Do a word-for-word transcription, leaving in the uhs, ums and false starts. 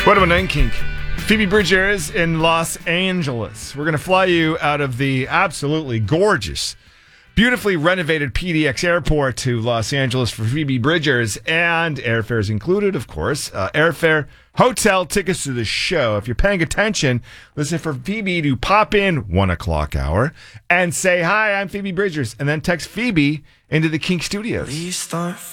What about Nine Kink? Phoebe Bridgers in Los Angeles. We're going to fly you out of the absolutely gorgeous, beautifully renovated P D X airport to Los Angeles for Phoebe Bridgers, and airfares included, of course. Uh, airfare, hotel, tickets to the show. If you're paying attention, listen for Phoebe to pop in one o'clock hour and say, "Hi, I'm Phoebe Bridgers," and then text Phoebe into the Kink Studios.